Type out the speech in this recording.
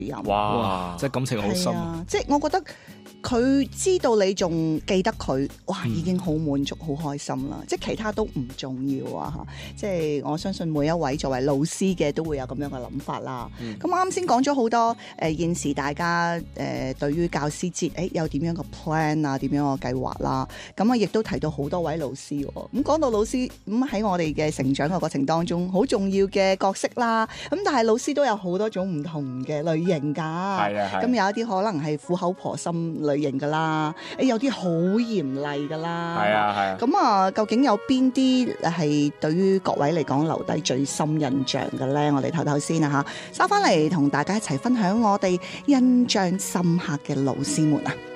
哇！即係感情好深啊！即係我覺得佢知道你仲記得佢，哇，已經好滿足、好開心啦！即係其他都唔重要啊！嚇，即係我相信每一位作為老師嘅都會有咁樣嘅諗法啦。咁啱先講咗好多現時大家對於教師節有點樣嘅 plan 啊，點樣嘅計劃啦。咁啊，亦都提到好多位老師喎。咁講到老師，咁喺我哋嘅成長嘅過程當中，好重要嘅角色啦。咁但係老師都有好多種唔同嘅類型㗎。咁有一啲可能係苦口婆心類型㗎啦，有啲好嚴厲㗎啦。咁啊，究竟有邊啲係對於各位嚟講留低最深印象嘅咧？我哋唞唞先啊嚇，收翻嚟同大家一齊分享我哋印象深刻嘅老師們啊！